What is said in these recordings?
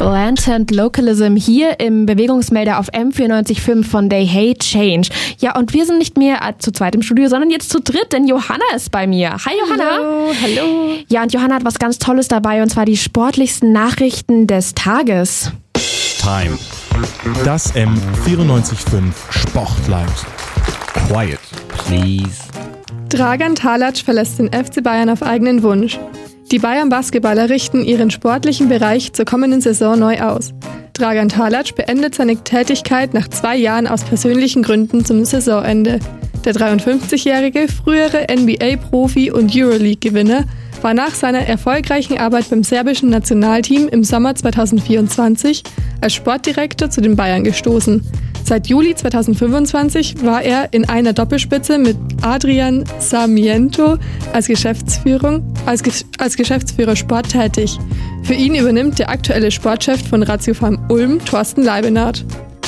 Latent Localism hier im Bewegungsmelder auf M94.5 von They Hate Change. Ja, und wir sind nicht mehr zu zweit im Studio, sondern jetzt zu dritt, denn Johanna ist bei mir. Hi Johanna. Hallo. Ja, und Johanna hat was ganz Tolles dabei, und zwar die sportlichsten Nachrichten des Tages. Time. Das M94.5 Sportlight. Quiet, please. Dragan Talac verlässt den FC Bayern auf eigenen Wunsch. Die Bayern-Basketballer richten ihren sportlichen Bereich zur kommenden Saison neu aus. Dragan Talac beendet seine Tätigkeit nach 2 Jahren aus persönlichen Gründen zum Saisonende. Der 53-jährige, frühere NBA-Profi und Euroleague-Gewinner war nach seiner erfolgreichen Arbeit beim serbischen Nationalteam im Sommer 2024 als Sportdirektor zu den Bayern gestoßen. Seit Juli 2025 war er in einer Doppelspitze mit Adrian Sarmiento als Geschäftsführer Sport tätig. Für ihn übernimmt der aktuelle Sportchef von Ratiopharm Ulm, Thorsten Leibenhardt.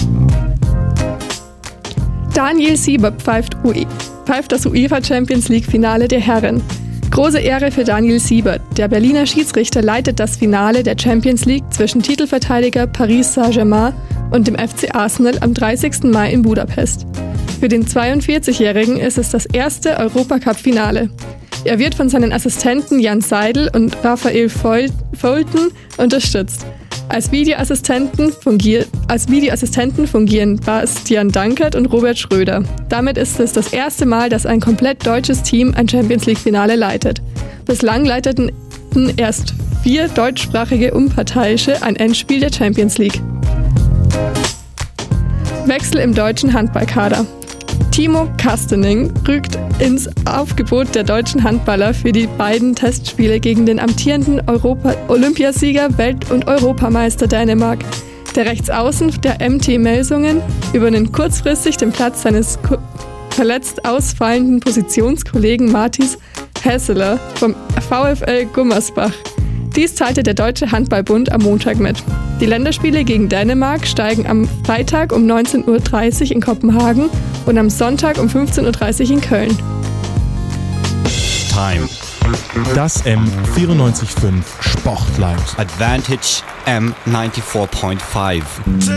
Daniel Siebert pfeift das UEFA Champions League Finale der Herren. Große Ehre für Daniel Siebert. Der Berliner Schiedsrichter leitet das Finale der Champions League zwischen Titelverteidiger Paris Saint-Germain und dem FC Arsenal am 30. Mai in Budapest. Für den 42-Jährigen ist es das erste Europacup-Finale. Er wird von seinen Assistenten Jan Seidel und Raphael Fulton unterstützt. Als Videoassistenten fungieren Bastian Dankert und Robert Schröder. Damit ist es das erste Mal, dass ein komplett deutsches Team ein Champions-League-Finale leitet. Bislang leiteten erst 4 deutschsprachige Unparteiische ein Endspiel der Champions League. Wechsel im deutschen Handballkader. Timo Kastening rückt ins Aufgebot der deutschen Handballer für die beiden Testspiele gegen den amtierenden Olympiasieger, Welt- und Europameister Dänemark. Der Rechtsaußen der MT Melsungen übernimmt kurzfristig den Platz seines verletzt ausfallenden Positionskollegen Mathis Hässeler vom VfL Gummersbach. Dies teilte der Deutsche Handballbund am Montag mit. Die Länderspiele gegen Dänemark steigen am Freitag um 19.30 Uhr in Kopenhagen und am Sonntag um 15.30 Uhr in Köln. Time. Das M94.5 Sportlight. Advantage M94.5.